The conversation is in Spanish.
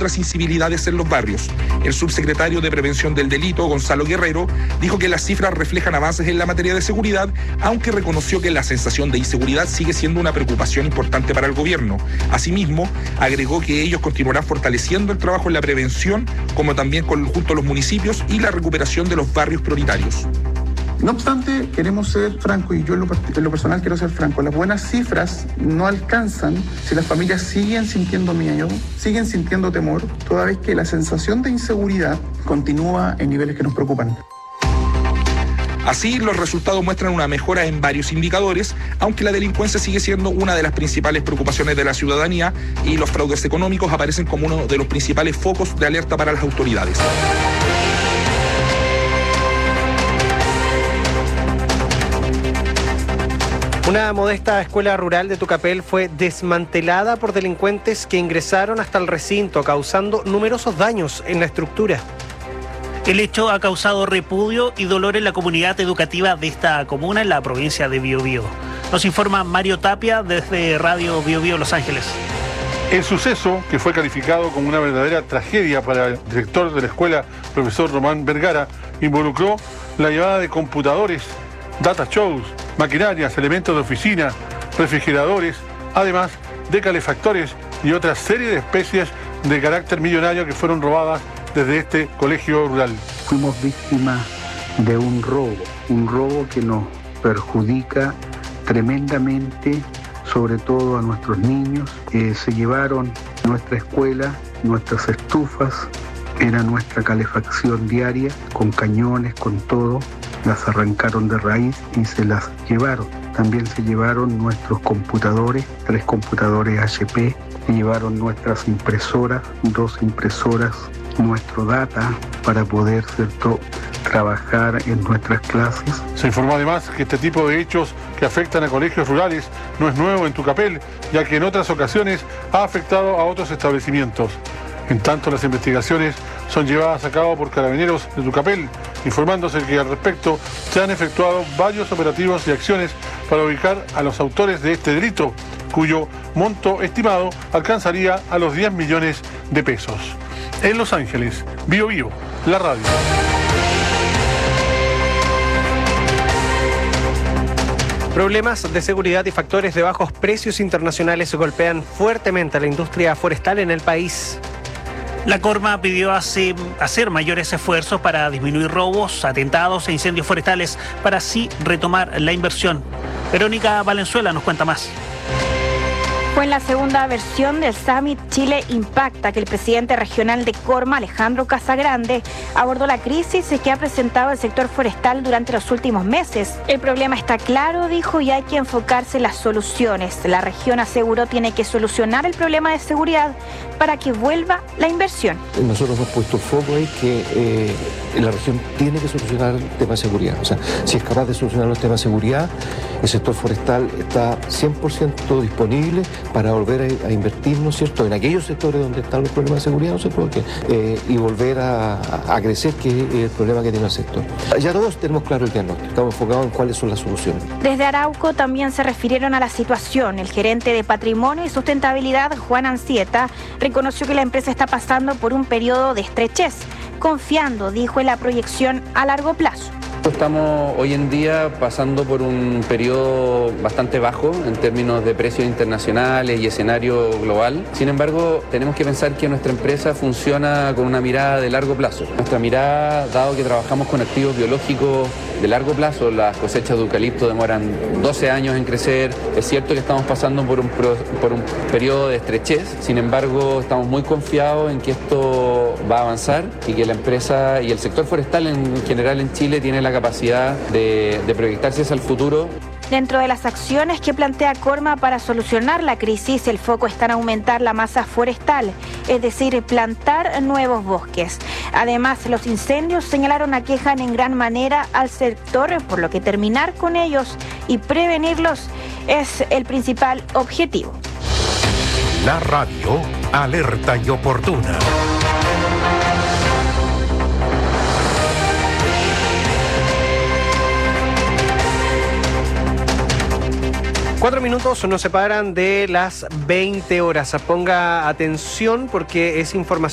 otras incivilidades en los barrios. El subsecretario de Prevención del Delito, Gonzalo Guerrero, dijo que las cifras reflejan avances en la materia de seguridad, aunque reconoció que la sensación de inseguridad sigue siendo una preocupación importante para el gobierno. Asimismo, agregó que ellos continuarán fortaleciendo el trabajo en la prevención, como también junto a los municipios y la recuperación de los barrios prioritarios. No obstante, queremos ser francos, y yo en lo personal quiero ser franco. Las buenas cifras no alcanzan si las familias siguen sintiendo miedo, siguen sintiendo temor, toda vez que la sensación de inseguridad continúa en niveles que nos preocupan. Así, los resultados muestran una mejora en varios indicadores, aunque la delincuencia sigue siendo una de las principales preocupaciones de la ciudadanía y los fraudes económicos aparecen como uno de los principales focos de alerta para las autoridades. Una modesta escuela rural de Tucapel fue desmantelada por delincuentes que ingresaron hasta el recinto, causando numerosos daños en la estructura. El hecho ha causado repudio y dolor en la comunidad educativa de esta comuna en la provincia de Biobío. Nos informa Mario Tapia desde Radio Biobío Los Ángeles. El suceso, que fue calificado como una verdadera tragedia para el director de la escuela, profesor Román Vergara, involucró la llevada de computadores, data shows, maquinarias, elementos de oficina, refrigeradores, además de calefactores y otra serie de especies de carácter millonario que fueron robadas desde este colegio rural. Fuimos víctimas de un robo que nos perjudica tremendamente, sobre todo a nuestros niños. Se llevaron nuestra escuela, nuestras estufas, era nuestra calefacción diaria, con cañones, con todo. Las arrancaron de raíz y se las llevaron. También se llevaron nuestros computadores, 3 computadores HP, se llevaron nuestras impresoras, 2 impresoras, nuestro data para poder, ¿cierto?, trabajar en nuestras clases. Se informó además que este tipo de hechos que afectan a colegios rurales no es nuevo en Tucapel, ya que en otras ocasiones ha afectado a otros establecimientos. En tanto, las investigaciones son llevadas a cabo por Carabineros de Tucapel, informándose que al respecto se han efectuado varios operativos y acciones para ubicar a los autores de este delito, cuyo monto estimado alcanzaría a los 10 millones de pesos. En Los Ángeles, Biobío, la radio. Problemas de seguridad y factores de bajos precios internacionales golpean fuertemente a la industria forestal en el país. La Corma pidió hacer mayores esfuerzos para disminuir robos, atentados e incendios forestales para así retomar la inversión. Verónica Valenzuela nos cuenta más. Fue en la segunda versión del Summit Chile Impacta que el presidente regional de Corma, Alejandro Casagrande, abordó la crisis que ha presentado el sector forestal durante los últimos meses. El problema está claro, dijo, y hay que enfocarse en las soluciones. La región, aseguró, tiene que solucionar el problema de seguridad para que vuelva la inversión. Nosotros hemos puesto el foco ahí que la región tiene que solucionar el tema de seguridad. O sea, si es capaz de solucionar los temas de seguridad, el sector forestal está 100% disponible para volver a invertir, ¿no es cierto?, en aquellos sectores donde están los problemas de seguridad, ¿no es cierto?, y volver a crecer, que es el problema que tiene el sector. Ya todos tenemos claro el diagnóstico, estamos enfocados en cuáles son las soluciones. Desde Arauco también se refirieron a la situación. El gerente de Patrimonio y Sustentabilidad, Juan Ancieta, reconoció que la empresa está pasando por un periodo de estrechez, confiando, dijo, en la proyección a largo plazo. Estamos hoy en día pasando por un periodo bastante bajo en términos de precios internacionales y escenario global. Sin embargo, tenemos que pensar que nuestra empresa funciona con una mirada de largo plazo. Nuestra mirada, dado que trabajamos con activos biológicos de largo plazo, las cosechas de eucalipto demoran 12 años en crecer. Es cierto que estamos pasando por un periodo de estrechez, sin embargo, estamos muy confiados en que esto va a avanzar y que la empresa y el sector forestal en general en Chile tiene la capacidad de proyectarse hacia el futuro. Dentro de las acciones que plantea Corma para solucionar la crisis, el foco está en aumentar la masa forestal, es decir, plantar nuevos bosques. Además, los incendios, señalaron, aquejan en gran manera al sector, por lo que terminar con ellos y prevenirlos es el principal objetivo. La radio, alerta y oportuna. 4 minutos nos separan de las 20 horas. Ponga atención porque es información